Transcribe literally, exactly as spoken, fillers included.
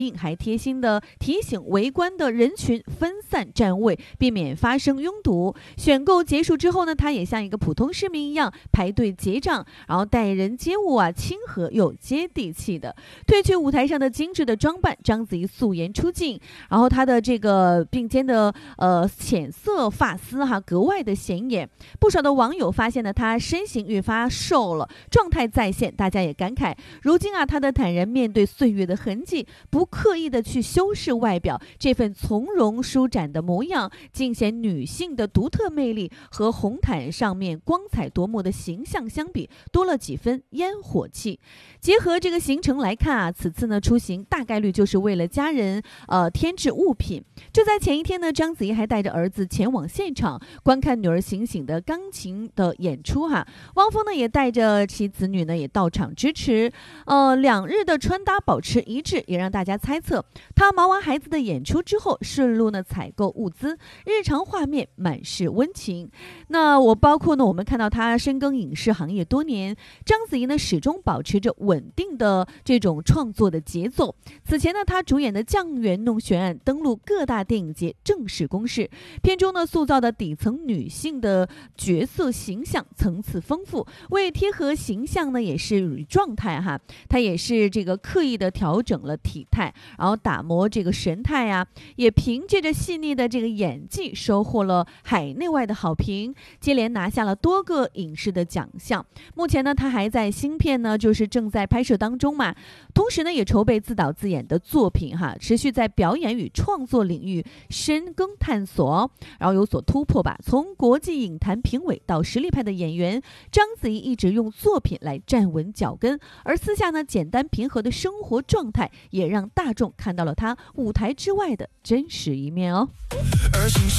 还贴心的提醒围观的人群分散站位，避免发生拥堵。选购结束之后呢，他也像一个普通市民一样排队结账，然后待人接物啊，亲和又接地气的。褪去舞台上的精致的装扮，章子怡素颜出镜，然后她的这个并肩的呃浅色发丝哈格外的显眼。不少的网友发现呢，她身形越发瘦了，状态再现，大家也感慨，如今啊，她的坦然面对岁月的痕迹，不刻意的去修饰外表，这份从容舒展的模样，尽显女性的独特魅力，和红毯上面光彩夺目的形象相比，多了几分烟火气。结合这个行程来看啊，此次呢出行大概率就是为了家人呃添置物品。就在前一天呢，章子怡还带着儿子前往现场观看女儿醒醒的钢琴的演出哈。汪峰呢也带着其子女呢也到场支持，呃两日的穿搭保持一致，也让大家猜测他忙完孩子的演出之后，顺路呢采购物资，日常画面满是温情。那我包括呢，我们看到他深耕影视行业多年，章子怡呢始终保持着稳定的这种创作的节奏。此前呢，他主演的《酱园弄悬案》登陆各大电影节正式公示，片中呢塑造的底层女性的角色形象层次丰富，为贴合形象呢也是与状态哈，他也是这个刻意的调整了体态，然后打磨这个神态啊，也凭借着细腻的这个演技收获了海内外的好评，接连拿下了多个影视的奖项。目前呢，他还在新片呢，就是正在拍摄当中嘛，同时呢，也筹备自导自演的作品哈，持续在表演与创作领域深耕探索，然后有所突破吧。从国际影坛评委到实力派的演员，章子怡一直用作品来站稳脚跟，而私下呢，简单平和的生活状态也让大众看到了她舞台之外的真实一面哦。